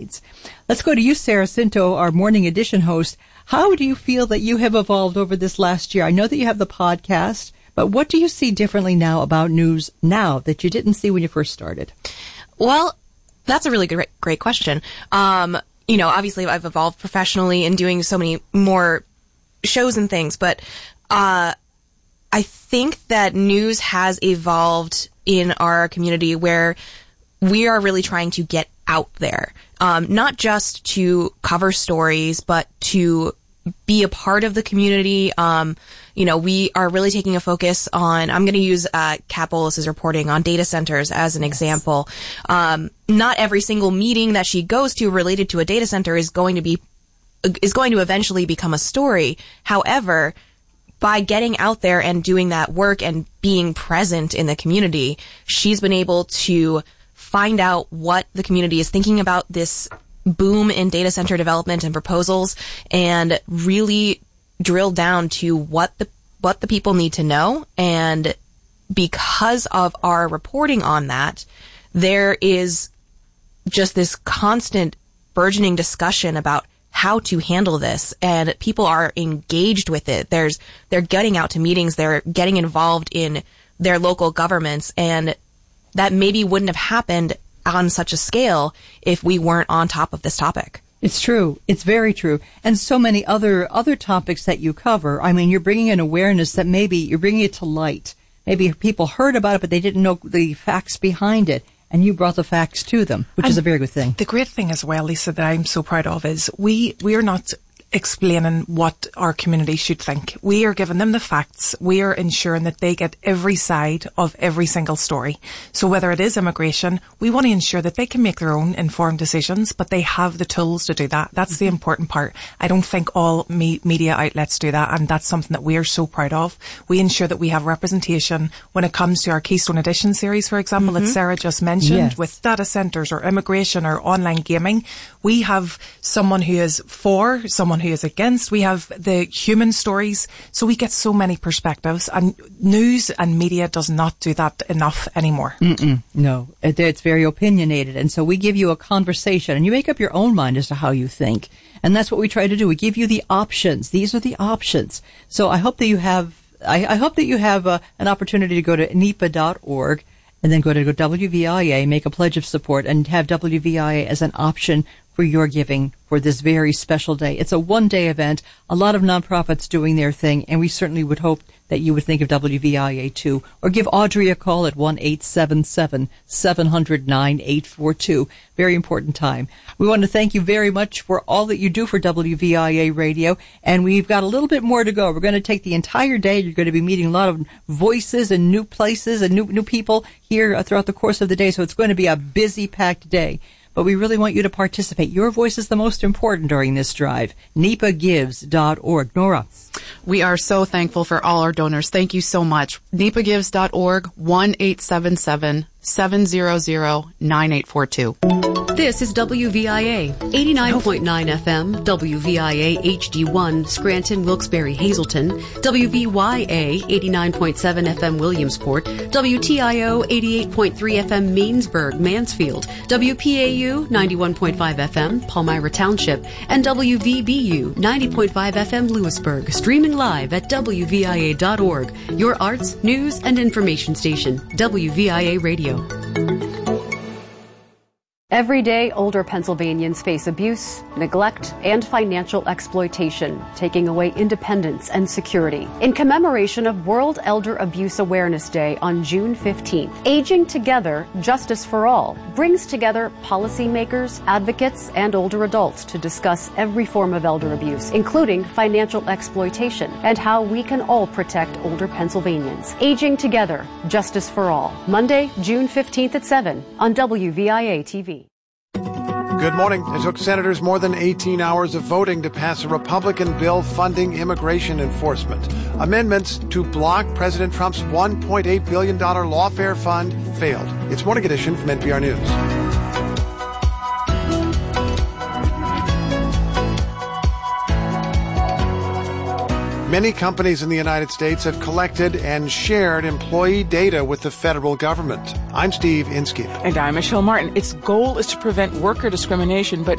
needs. Let's go to you, Sarah Cinto, our Morning Edition host. How do you feel that you have evolved over this last year? I know that you have the podcast, but what do you see differently now about news now that you didn't see when you first started? Well, that's a really great question. Obviously I've evolved professionally in doing so many more shows and things, but I think that news has evolved in our community where we are really trying to get out there, not just to cover stories, but to be a part of the community. We are really taking a focus on, I'm going to use Kat Bolus's reporting on data centers as an example. Not every single meeting that she goes to related to a data center is going to eventually become a story. However, by getting out there and doing that work and being present in the community, she's been able to find out what the community is thinking about this boom in data center development and proposals, and really drill down to what the people need to know. And because of our reporting on that, there is just this constant burgeoning discussion about how to handle this, and people are engaged with it. They're getting out to meetings, they're getting involved in their local governments, and that maybe wouldn't have happened on such a scale if we weren't on top of this topic. It's true. It's very true. And so many other topics that you cover. I mean, you're bringing an awareness that maybe you're bringing it to light. Maybe people heard about it, but they didn't know the facts behind it. And you brought the facts to them, which is a very good thing. The great thing as well, Lisa, that I'm so proud of is we are not explaining what our community should think. We are giving them the facts. We are ensuring that they get every side of every single story. So whether it is immigration, we want to ensure that they can make their own informed decisions, but they have the tools to do that. That's the important part. I don't think all media outlets do that, and that's something that we are so proud of. We ensure that we have representation when it comes to our Keystone Edition series, for example, that Sarah just mentioned, with data centres or immigration or online gaming. We have someone who is for, someone who is against. We have the human stories. So we get so many perspectives, and news and media does not do that enough anymore. No, it's very opinionated. And so we give you a conversation and you make up your own mind as to how you think. And that's what we try to do. We give you the options. These are the options. So I hope that you have, I hope that you have an opportunity to go to NEPA.org and then go to WVIA, make a pledge of support, and have WVIA as an option for your giving for this very special day. It's a one-day event, a lot of nonprofits doing their thing, and we certainly would hope that you would think of WVIA too, or give Audrey a call at 1-877-700-9842. Very important time. We want to thank you very much for all that you do for WVIA Radio, and we've got a little bit more to go. We're going to take the entire day. You're going to be meeting a lot of voices and new places and new people here throughout the course of the day, so it's going to be a busy, packed day. But we really want you to participate. Your voice is the most important during this drive. NEPAgives.org. Nora. We are so thankful for all our donors. Thank you so much. NEPAgives.org, 1-877-700-9842. This is WVIA, 89.9 FM, WVIA HD1, Scranton, Wilkes-Barre, Hazleton, WVYA, 89.7 FM, Williamsport, WTIO, 88.3 FM, Meansburg, Mansfield, WPAU, 91.5 FM, Palmyra Township, and WVBU, 90.5 FM, Lewisburg, streaming live at WVIA.org, your arts, news, and information station, WVIA Radio. Every day, older Pennsylvanians face abuse, neglect, and financial exploitation, taking away independence and security. In commemoration of World Elder Abuse Awareness Day on June 15th, Aging Together, Justice for All brings together policymakers, advocates, and older adults to discuss every form of elder abuse, including financial exploitation, and how we can all protect older Pennsylvanians. Aging Together, Justice for All, Monday, June 15th at 7 on WVIA TV. Good morning. It took senators more than 18 hours of voting to pass a Republican bill funding immigration enforcement. Amendments to block President Trump's $1.8 billion lawfare fund failed. It's Morning Edition from NPR News. Many companies in the United States have collected and shared employee data with the federal government. I'm Steve Inskeep. And I'm Michelle Martin. Its goal is to prevent worker discrimination, but